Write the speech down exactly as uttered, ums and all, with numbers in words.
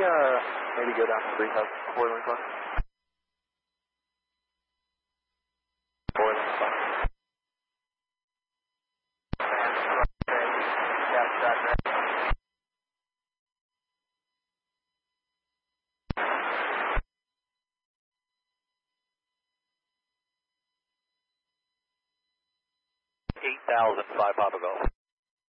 uh, maybe go down to three thousand Boiling Club? Boiling Club. eight thousand, five Papa Golf.